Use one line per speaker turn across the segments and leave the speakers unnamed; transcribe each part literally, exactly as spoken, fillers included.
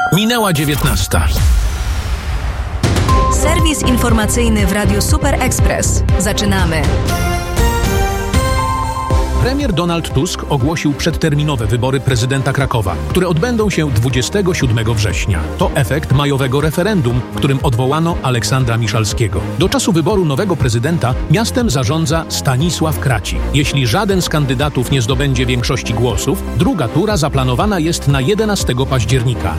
Minęła dziewiętnasta.
Serwis informacyjny w Radiu Super Express. Zaczynamy.
Premier Donald Tusk ogłosił przedterminowe wybory prezydenta Krakowa, które odbędą się dwudziestego siódmego września. To efekt majowego referendum, w którym odwołano Aleksandra Miszalskiego. Do czasu wyboru nowego prezydenta miastem zarządza Stanisław Kraci. Jeśli żaden z kandydatów nie zdobędzie większości głosów, druga tura zaplanowana jest na jedenastego października.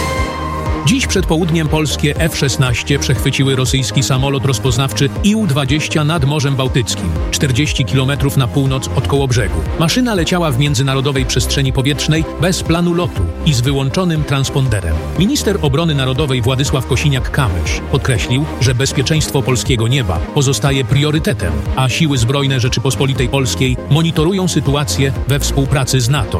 Dziś przed południem polskie F szesnaście przechwyciły rosyjski samolot rozpoznawczy I U dwadzieścia nad Morzem Bałtyckim, czterdzieści kilometrów na północ od Kołobrzegu. Maszyna leciała w międzynarodowej przestrzeni powietrznej bez planu lotu i z wyłączonym transponderem. Minister Obrony Narodowej Władysław Kosiniak-Kamysz podkreślił, że bezpieczeństwo polskiego nieba pozostaje priorytetem, a siły zbrojne Rzeczypospolitej Polskiej monitorują sytuację we współpracy z NATO.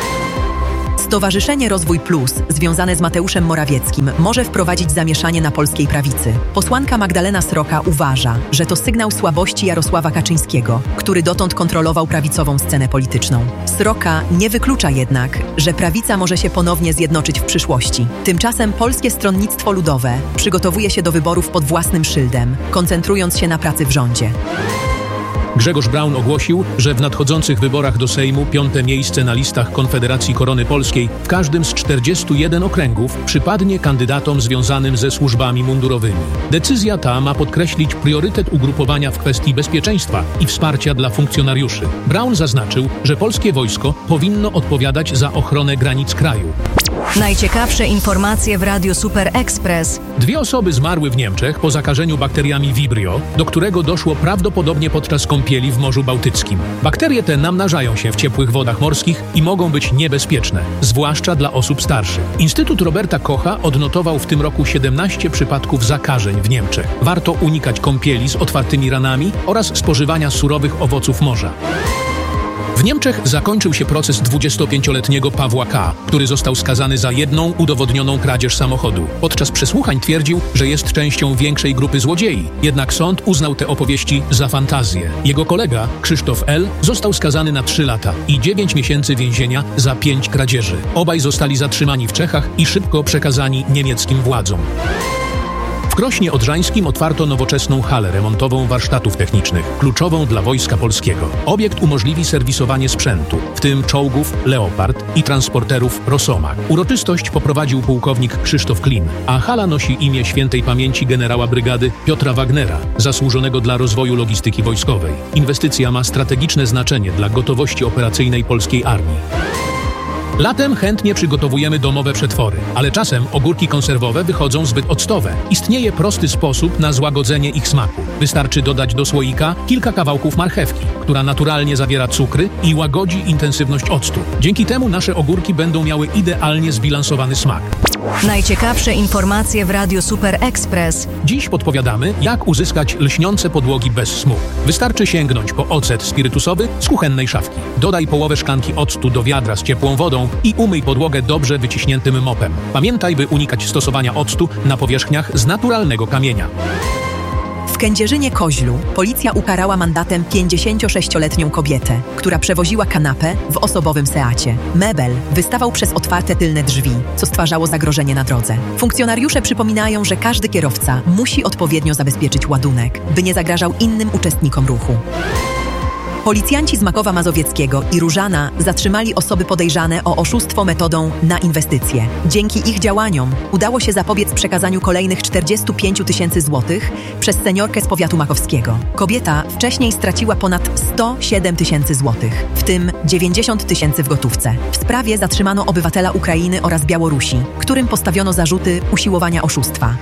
Stowarzyszenie Rozwój Plus, związane z Mateuszem Morawieckim, może wprowadzić zamieszanie na polskiej prawicy. Posłanka Magdalena Sroka uważa, że to sygnał słabości Jarosława Kaczyńskiego, który dotąd kontrolował prawicową scenę polityczną. Sroka nie wyklucza jednak, że prawica może się ponownie zjednoczyć w przyszłości. Tymczasem Polskie Stronnictwo Ludowe przygotowuje się do wyborów pod własnym szyldem, koncentrując się na pracy w rządzie.
Grzegorz Braun ogłosił, że w nadchodzących wyborach do Sejmu piąte miejsce na listach Konfederacji Korony Polskiej w każdym z czterdziestu jeden okręgów przypadnie kandydatom związanym ze służbami mundurowymi. Decyzja ta ma podkreślić priorytet ugrupowania w kwestii bezpieczeństwa i wsparcia dla funkcjonariuszy. Braun zaznaczył, że polskie wojsko powinno odpowiadać za ochronę granic kraju.
Najciekawsze informacje w Radiu Super Express.
Dwie osoby zmarły w Niemczech po zakażeniu bakteriami Vibrio, do którego doszło prawdopodobnie podczas kąpieli w Morzu Bałtyckim. Bakterie te namnażają się w ciepłych wodach morskich i mogą być niebezpieczne, zwłaszcza dla osób starszych. Instytut Roberta Kocha odnotował w tym roku siedemnaście przypadków zakażeń w Niemczech. Warto unikać kąpieli z otwartymi ranami oraz spożywania surowych owoców morza. W Niemczech zakończył się proces dwudziestopięcioletniego Pawła K., który został skazany za jedną udowodnioną kradzież samochodu. Podczas przesłuchań twierdził, że jest częścią większej grupy złodziei. Jednak sąd uznał te opowieści za fantazję. Jego kolega, Krzysztof L., został skazany na trzy lata i dziewięć miesięcy więzienia za pięć kradzieży. Obaj zostali zatrzymani w Czechach i szybko przekazani niemieckim władzom. W Krośnie Odrzańskim otwarto nowoczesną halę remontową warsztatów technicznych, kluczową dla Wojska Polskiego. Obiekt umożliwi serwisowanie sprzętu, w tym czołgów Leopard i transporterów Rosomach. Uroczystość poprowadził pułkownik Krzysztof Klin, a hala nosi imię świętej pamięci generała brygady Piotra Wagnera, zasłużonego dla rozwoju logistyki wojskowej. Inwestycja ma strategiczne znaczenie dla gotowości operacyjnej polskiej armii. Latem chętnie przygotowujemy domowe przetwory, ale czasem ogórki konserwowe wychodzą zbyt octowe. Istnieje prosty sposób na złagodzenie ich smaku. Wystarczy dodać do słoika kilka kawałków marchewki, która naturalnie zawiera cukry i łagodzi intensywność octu. Dzięki temu nasze ogórki będą miały idealnie zbilansowany smak.
Najciekawsze informacje w Radiu Super Express.
Dziś podpowiadamy, jak uzyskać lśniące podłogi bez smug. Wystarczy sięgnąć po ocet spirytusowy z kuchennej szafki. Dodaj połowę szklanki octu do wiadra z ciepłą wodą i umyj podłogę dobrze wyciśniętym mopem. Pamiętaj, by unikać stosowania octu na powierzchniach z naturalnego kamienia.
W Kędzierzynie-Koźlu policja ukarała mandatem pięćdziesięciosześcioletnią kobietę, która przewoziła kanapę w osobowym Seacie. Mebel wystawał przez otwarte tylne drzwi, co stwarzało zagrożenie na drodze. Funkcjonariusze przypominają, że każdy kierowca musi odpowiednio zabezpieczyć ładunek, by nie zagrażał innym uczestnikom ruchu. Policjanci z Makowa Mazowieckiego i Różana zatrzymali osoby podejrzane o oszustwo metodą na inwestycje. Dzięki ich działaniom udało się zapobiec przekazaniu kolejnych czterdziestu pięciu tysięcy złotych przez seniorkę z powiatu makowskiego. Kobieta wcześniej straciła ponad sto siedem tysięcy złotych, w tym dziewięćdziesiąt tysięcy w gotówce. W sprawie zatrzymano obywatela Ukrainy oraz Białorusi, którym postawiono zarzuty usiłowania oszustwa.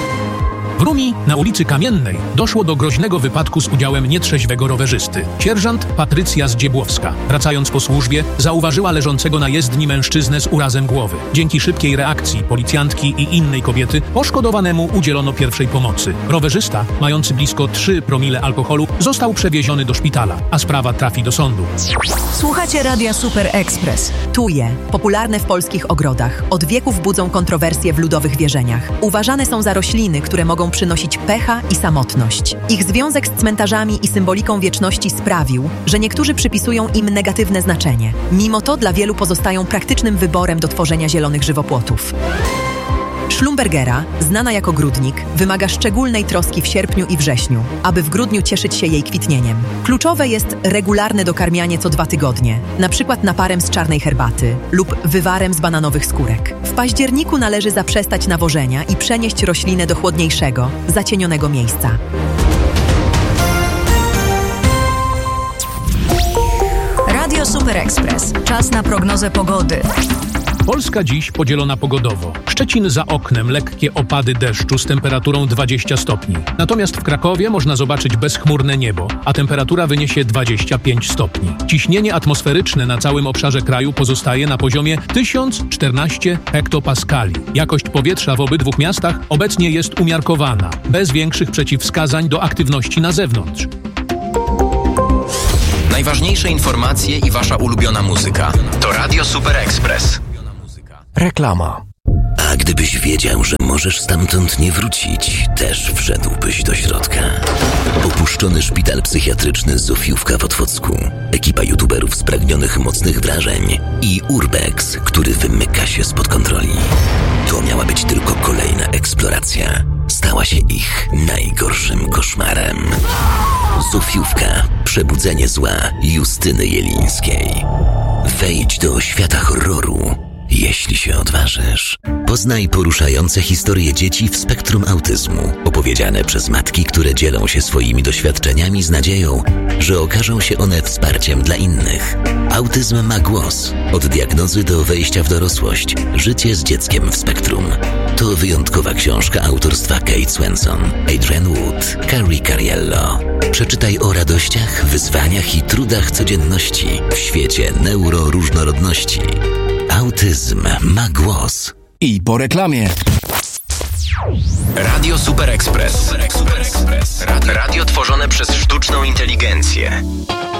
W Rumi, na ulicy Kamiennej, doszło do groźnego wypadku z udziałem nietrzeźwego rowerzysty. Sierżant Patrycja Zdziebłowska, wracając po służbie, zauważyła leżącego na jezdni mężczyznę z urazem głowy. Dzięki szybkiej reakcji policjantki i innej kobiety poszkodowanemu udzielono pierwszej pomocy. Rowerzysta, mający blisko trzy promile alkoholu, został przewieziony do szpitala, a sprawa trafi do sądu.
Słuchacie Radia Super Express.
Tuje, popularne w polskich ogrodach, od wieków budzą kontrowersje w ludowych wierzeniach. Uważane są za rośliny, które mogą przynosić pecha i samotność. Ich związek z cmentarzami i symboliką wieczności sprawił, że niektórzy przypisują im negatywne znaczenie. Mimo to dla wielu pozostają praktycznym wyborem do tworzenia zielonych żywopłotów. Schlumbergera, znana jako grudnik, wymaga szczególnej troski w sierpniu i wrześniu, aby w grudniu cieszyć się jej kwitnieniem. Kluczowe jest regularne dokarmianie co dwa tygodnie, na przykład naparem z czarnej herbaty lub wywarem z bananowych skórek. W październiku należy zaprzestać nawożenia i przenieść roślinę do chłodniejszego, zacienionego miejsca.
Radio Super Express. Czas na prognozę pogody.
Polska dziś podzielona pogodowo. Szczecin za oknem, lekkie opady deszczu z temperaturą dwadzieścia stopni. Natomiast w Krakowie można zobaczyć bezchmurne niebo, a temperatura wyniesie dwadzieścia pięć stopni. Ciśnienie atmosferyczne na całym obszarze kraju pozostaje na poziomie tysiąc czternaście hektopaskali. Jakość powietrza w obydwu miastach obecnie jest umiarkowana, bez większych przeciwwskazań do aktywności na zewnątrz.
Najważniejsze informacje i wasza ulubiona muzyka. To Radio Super Express.
Reklama.
A gdybyś wiedział, że możesz stamtąd nie wrócić, też wszedłbyś do środka. Opuszczony szpital psychiatryczny Zofiówka w Otwocku, ekipa youtuberów spragnionych mocnych wrażeń i Urbex, który wymyka się spod kontroli. To miała być tylko kolejna eksploracja. Stała się ich najgorszym koszmarem. Zofiówka. Przebudzenie zła Justyny Jelińskiej. Wejdź do świata horroru, jeśli się odważysz. Poznaj poruszające historie dzieci w spektrum autyzmu, opowiedziane przez matki, które dzielą się swoimi doświadczeniami z nadzieją, że okażą się one wsparciem dla innych. Autyzm ma głos. Od diagnozy do wejścia w dorosłość. Życie z dzieckiem w spektrum. To wyjątkowa książka autorstwa Kate Swenson, Adrian Wood, Carrie Cariello. Przeczytaj o radościach, wyzwaniach i trudach codzienności w świecie neuroróżnorodności. Autyzm ma głos.
I po reklamie.
Radio Super Express. Radio, radio tworzone przez sztuczną inteligencję.